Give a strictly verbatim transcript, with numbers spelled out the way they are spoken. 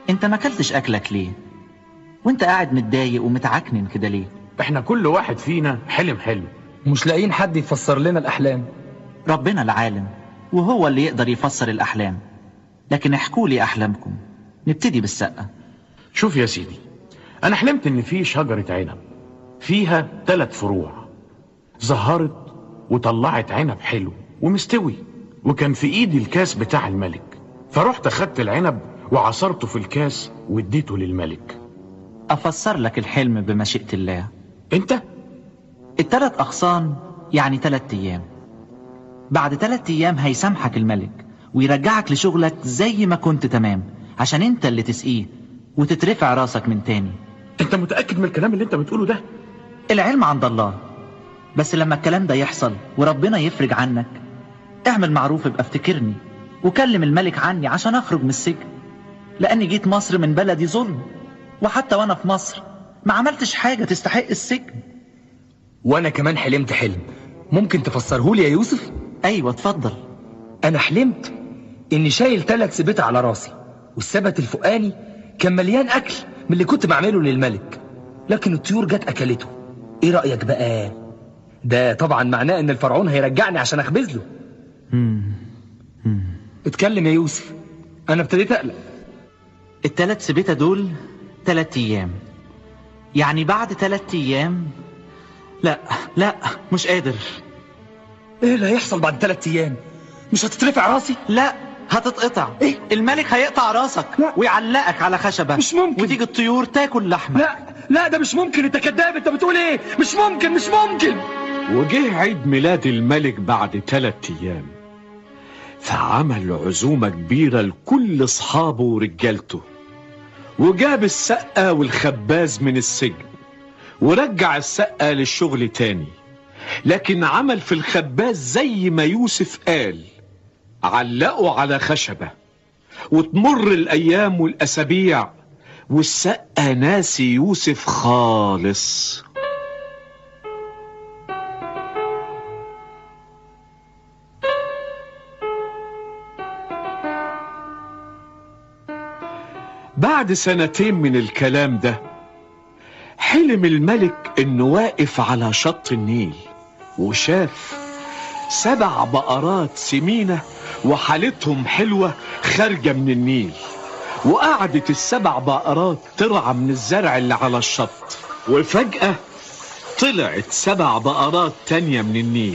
انت ما اكلتش اكلك ليه؟ وانت قاعد متضايق ومتعكنن كده ليه؟ احنا كل واحد فينا حلم حلم ومش لاقيين حد يفسر لنا الأحلام. ربنا العالم وهو اللي يقدر يفسر الأحلام. لكن احكوا لي أحلامكم. نبتدي بالسقة. شوف يا سيدي، انا حلمت ان في شجرة عنب فيها ثلاث فروع، زهرت وطلعت عنب حلو ومستوي، وكان في ايدي الكاس بتاع الملك، فرحت اخدت العنب وعصرته في الكاس واديته للملك. أفسر لك الحلم بمشيئة الله. انت؟ التلات أغصان يعني تلات أيام. بعد تلات أيام هيسامحك الملك ويرجعك لشغلك زي ما كنت تمام، عشان انت اللي تسقيه وتترفع راسك من تاني. انت متأكد من الكلام اللي انت بتقوله ده؟ العلم عند الله، بس لما الكلام ده يحصل وربنا يفرج عنك اعمل معروف، ابقى افتكرني وكلم الملك عني عشان اخرج من السجن، لاني جيت مصر من بلدي ظلم، وحتى وانا في مصر ما عملتش حاجة تستحق السجن. وانا كمان حلمت حلم، ممكن تفسرهولي يا يوسف؟ ايوه اتفضل. انا حلمت اني شايل ثلاث سبت على راسي، والسبت الفوقاني كان مليان اكل من اللي كنت بعمله للملك، لكن الطيور جت اكلته. ايه رأيك بقى؟ ده طبعا معناه ان الفرعون هيرجعني عشان اخبز له. اتكلم يا يوسف، انا ابتديت اقلق. التلات سبتة دول تلات ايام، يعني بعد تلات ايام. لا لا مش قادر. ايه اللي هيحصل بعد ثلاث ايام؟ مش هتترفع راسي؟ لا هتتقطع. إيه؟ الملك هيقطع راسك لا. ويعلقك على خشبة. مش ممكن. وتيجي الطيور تاكل لحمك. لا لا ده مش ممكن، انت كذاب، انت بتقول ايه؟ مش ممكن مش ممكن. وجه عيد ميلاد الملك بعد ثلاث ايام، فعمل عزومة كبيرة لكل اصحابه ورجالته، وجاب السقة والخباز من السجن ورجع السقة للشغل تاني، لكن عمل في الخباز زي ما يوسف قال، علقه على خشبة. وتمر الأيام والأسابيع والسقة ناسي يوسف خالص. بعد سنتين من الكلام ده حلم الملك انه واقف على شط النيل، وشاف سبع بقرات سمينة وحالتهم حلوة خارجة من النيل، وقعدت السبع بقرات ترعى من الزرع اللي على الشط، وفجأة طلعت سبع بقرات تانية من النيل